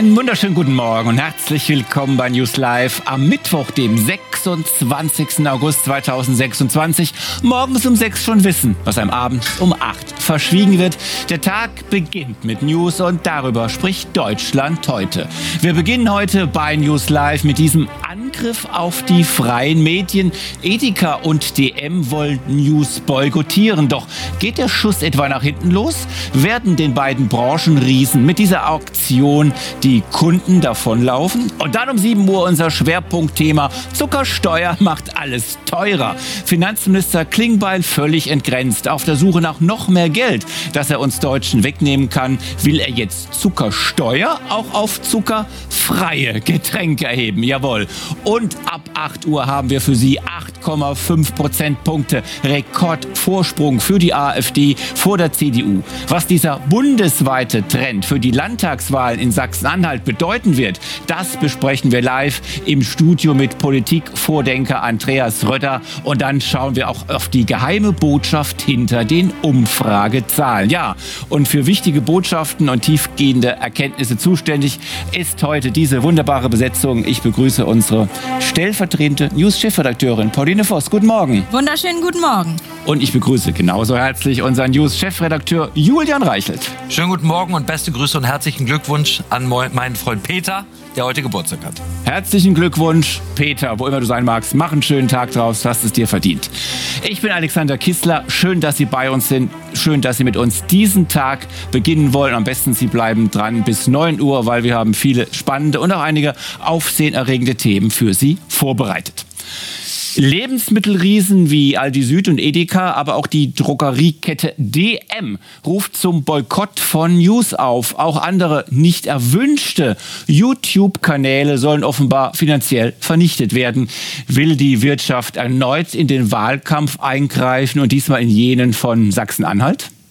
Einen wunderschönen guten Morgen und herzlich willkommen bei News Live am Mittwoch, dem 26. August 2026. Morgens um 6 schon wissen, was einem abends um 8 verschwiegen wird. Der Tag beginnt mit News und darüber spricht Deutschland heute. Wir beginnen heute bei News Live mit diesem Angriff auf die freien Medien. Edeka und DM wollen News boykottieren. Doch geht der Schuss etwa nach hinten los? Werden den beiden Branchenriesen mit dieser Auktion die Kunden davonlaufen? Und dann um 7 Uhr unser Schwerpunktthema: Zuckersteuer macht alles teurer. Finanzminister Klingbeil völlig entgrenzt. Auf der Suche nach noch mehr Geld, das er uns Deutschen wegnehmen kann, will er jetzt Zuckersteuer auch auf zuckerfreie Getränke erheben. Jawohl. Und ab 8 Uhr haben wir für Sie 8,5 Prozentpunkte Rekordvorsprung für die AfD vor der CDU. Was dieser bundesweite Trend für die Landtagswahlen in Sachsen-Anhalt bedeuten wird, das besprechen wir live im Studio mit Politikvordenker Andreas Rötter. Und dann schauen wir auch auf die geheime Botschaft hinter den Umfragezahlen. Ja, und für wichtige Botschaften und tiefgehende Erkenntnisse zuständig ist heute diese wunderbare Besetzung. Ich begrüße unsere stellvertretende News-Chefredakteurin Pauline Voss. Guten Morgen. Wunderschönen guten Morgen. Und ich begrüße genauso herzlich unseren News-Chefredakteur Julian Reichelt. Schönen guten Morgen und beste Grüße und herzlichen Glückwunsch an meinen Freund Peter, der heute Geburtstag hat. Herzlichen Glückwunsch, Peter, wo immer du sein magst. Mach einen schönen Tag draus, du hast es dir verdient. Ich bin Alexander Kissler. Schön, dass Sie bei uns sind. Schön, dass Sie mit uns diesen Tag beginnen wollen. Am besten Sie bleiben dran bis 9 Uhr, weil wir haben viele spannende und auch einige aufsehenerregende Themen für Sie vorbereitet. Lebensmittelriesen wie Aldi Süd und Edeka, aber auch die Drogeriekette DM ruft zum Boykott von News auf. Auch andere nicht erwünschte YouTube-Kanäle sollen offenbar finanziell vernichtet werden. Will die Wirtschaft erneut in den Wahlkampf eingreifen und diesmal in jenen von Sachsen-Anhalt?